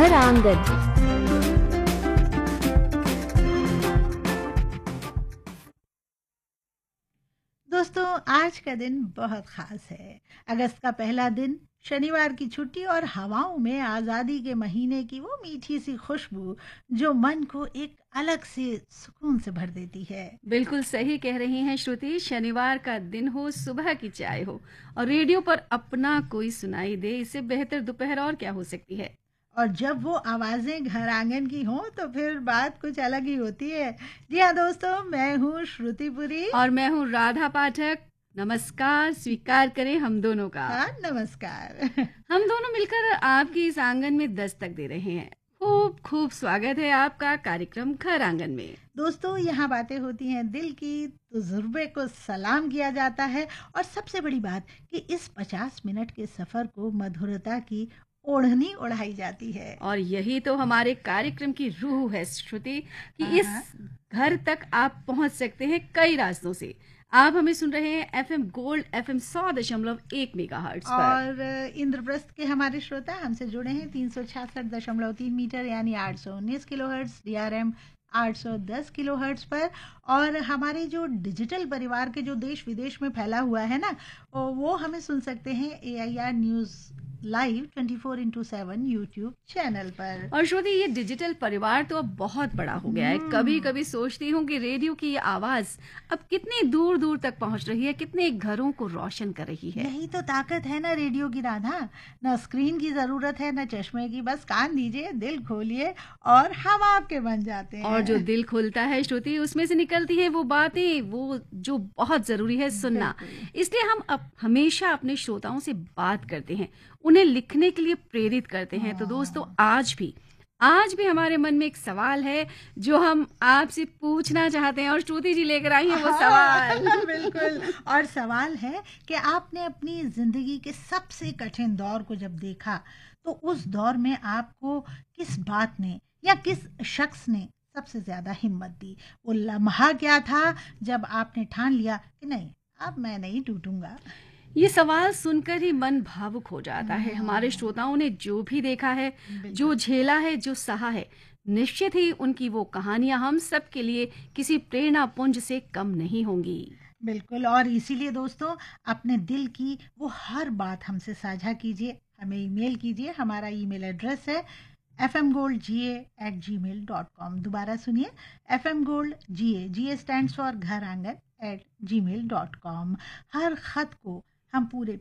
घर आंगन। दोस्तों, आज का दिन बहुत खास है। अगस्त का पहला दिन, शनिवार की छुट्टी और हवाओं में आज़ादी के महीने की वो मीठी सी खुशबू जो मन को एक अलग से सुकून से भर देती है। बिल्कुल सही कह रही हैं श्रुति। शनिवार का दिन हो, सुबह की चाय हो और रेडियो पर अपना कोई सुनाई दे, इससे बेहतर दोपहर और क्या हो सकती है। और जब वो आवाजें घर आंगन की हों तो फिर बात कुछ अलग ही होती है। जी हाँ दोस्तों, मैं हूँ श्रुतिपुरी। और मैं हूँ राधा पाठक। नमस्कार स्वीकार करें हम दोनों का। हाँ, नमस्कार। हम दोनों मिलकर आपकी इस आंगन में दस्तक दे रहे हैं। खूब खूब स्वागत है आपका कार्यक्रम घर आंगन में। दोस्तों, यहाँ बातें होती हैं दिल की, तजुर्बे को सलाम किया जाता है और सबसे बड़ी बात कि इस 50 मिनट के सफर को मधुरता की ओढ़नी ओढ़ाई जाती है। और यही तो हमारे कार्यक्रम की रूह है श्रुति, कि हाँ, इस हाँ। घर तक आप पहुंच सकते हैं कई रास्तों से। आप हमें सुन रहे हैं एफएम गोल्ड एफएम 100.1 मेगाहर्ट्ज पर। और इंद्रप्रस्थ के हमारे श्रोता हमसे जुड़े हैं 366.3 मीटर यानी 819 किलोहर्ट्ज, डीआरएम 810 किलोहर्ट्ज पर। और हमारे जो डिजिटल परिवार के जो देश विदेश में फैला हुआ है ना, वो हमें सुन सकते हैं AIR news live 24x7 YouTube channel पर। और श्रुति, ये डिजिटल परिवार तो अब बहुत बड़ा हो गया है। कभी कभी सोचती हूँ कि रेडियो की ये आवाज अब कितनी दूर दूर तक पहुंच रही है, कितने घरों को रोशन कर रही है। यही तो ताकत है ना रेडियो की राधा। न स्क्रीन की जरूरत है न चश्मे की, बस कान दीजिए, दिल खोलिए और हम आपके बन जाते हैं। और जो दिल खुलता है श्रुति, उसमें से निकलती है वो बातें, वो जो बहुत जरूरी है सुनना। इसलिए हम हमेशा अपने श्रोताओं से बात करते हैं, उन्हें लिखने के लिए प्रेरित करते हैं। तो दोस्तों, आज भी हमारे मन में एक सवाल है जो हम आपसे पूछना चाहते हैं, और श्रुति जी लेकर आई हैं वो सवाल। बिल्कुल। और सवाल है कि आपने अपनी जिंदगी के सबसे कठिन दौर को जब देखा तो उस दौर में आपको किस बात ने या किस शख्स ने सबसे ज्यादा हिम्मत दी? वो लम्हा क्या था जब आपने ठान लिया कि नहीं, अब मैं नहीं टूटूंगा? ये सवाल सुनकर ही मन भावुक हो जाता है। हमारे श्रोताओं ने जो भी देखा है, जो झेला है, जो सहा है, निश्चित ही उनकी वो कहानियां हम सब के लिए किसी प्रेरणा पुंज से कम नहीं होंगी। बिल्कुल। और इसीलिए दोस्तों, अपने दिल की वो हर बात हमसे साझा कीजिए, हमें ईमेल कीजिए। हमारा ईमेल एड्रेस है fmgoldga@gmail.com। दोबारा सुनिए, fmgoldga स्टैंड्स फॉर घर आंगन @gmail.com। हर खत को हम पूरे